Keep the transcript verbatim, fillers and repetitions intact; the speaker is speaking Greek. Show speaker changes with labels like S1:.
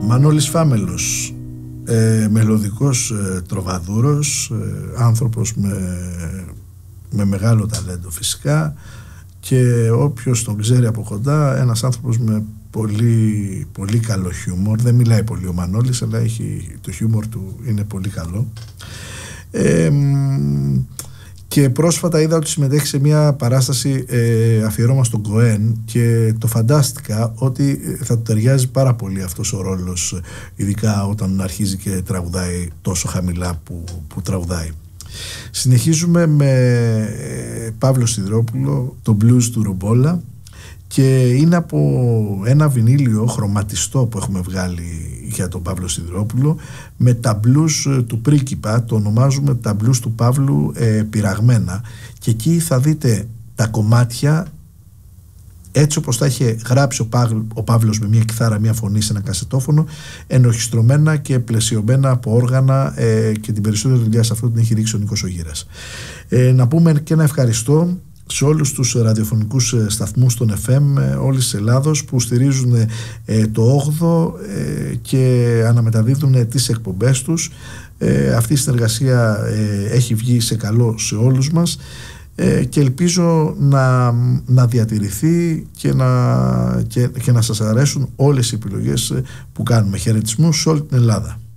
S1: Μανώλης Φάμελος, ε, μελωδικός ε, τροβαδούρος, ε, άνθρωπος με, με μεγάλο ταλέντο φυσικά, και όποιος τον ξέρει από κοντά, ένας άνθρωπος με πολύ, πολύ καλό χιούμορ. Δεν μιλάει πολύ ο Μανώλης, αλλά έχει, το χιούμορ του είναι πολύ καλό. Ε, και πρόσφατα είδα ότι συμμετέχει σε μια παράσταση ε, αφιερώμα στον Κοέν, και το φαντάστηκα ότι θα του ταιριάζει πάρα πολύ αυτός ο ρόλος, ειδικά όταν αρχίζει και τραγουδάει τόσο χαμηλά που, που τραγουδάει. Συνεχίζουμε με Παύλο Σιδηρόπουλο, το blues του Ρουμπόλα, και είναι από ένα βινίλιο χρωματιστό που έχουμε βγάλει για τον Παύλο Σιδηρόπουλο, με τα blues του πρίγκιπα, το ονομάζουμε τα blues του Παύλου ε, πειραγμένα, και εκεί θα δείτε τα κομμάτια έτσι όπως τα είχε γράψει ο, Παύλ, ο Παύλος, με μια κιθάρα, μια φωνή σε ένα κασετόφωνο, ενορχιστρωμένα και πλαισιωμένα από όργανα, ε, και την περισσότερη δουλειά σε αυτό την έχει ρίξει ο Νίκος ο Γύρας. Ε, να πούμε και ένα ευχαριστώ σε όλους τους ραδιοφωνικούς σταθμούς των εφ εμ όλης της Ελλάδος που στηρίζουν ε, το όγδοο ε, και αναμεταδίδουν τις εκπομπές τους. Ε, αυτή η συνεργασία ε, έχει βγει σε καλό σε όλους μας, ε, και ελπίζω να, να διατηρηθεί και να, και, και να σας αρέσουν όλες οι επιλογές που κάνουμε. Χαιρετισμούς σε όλη την Ελλάδα.